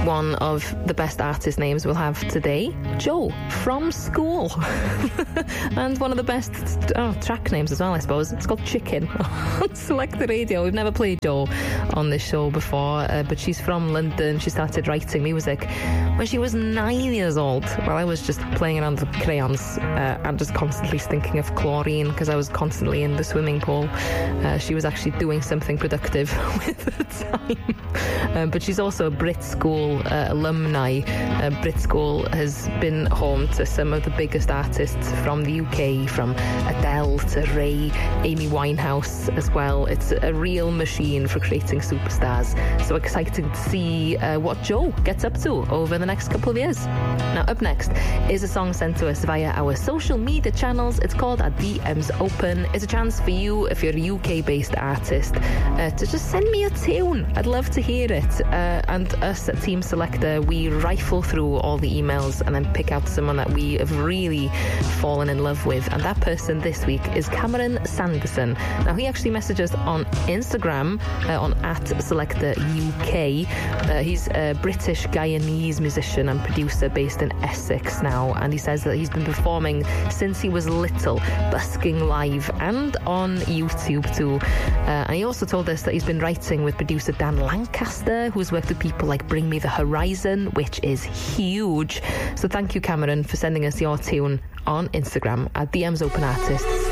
one of the best artist names we'll have today, Joe from School. And one of the best track names as well, I suppose. It's called Chicken on Select the Radio. We've never played Joe on this show before, but she's from London. She started writing music when she was 9 years old, while I was just playing around with crayons and just constantly thinking of chlorine because I was constantly in the swimming pool. She was actually doing something productive with the time. But she's also a Brit School alumni. Brit School has been home to some of the biggest artists from the UK, from Adele to Ray, Amy Winehouse as well. It's a real machine for creating superstars. So exciting to see what Joe gets up to over the next couple of years. Now, up next is a song sent to us via our social media channels. It's called Our DMs Open. It's a chance for you, if you're a UK-based artist, to just send me a tune. I'd love to hear it. And us at Team Selector, we rifle through all the emails and then pick out someone that we have really fallen in love with. And that person this week is Cameron Sanderson. Now, he actually messaged us on Instagram on @SelectorUK. He's a British Guyanese musician and producer based in Essex now, and he says that he's been performing since he was little, busking live and on YouTube too. And he also told us that he's been writing with producer Dan Lancaster, who's worked with people like Bring Me the Horizon, which is huge. So thank you, Cameron, for sending us your tune on Instagram at DMs Open Artists.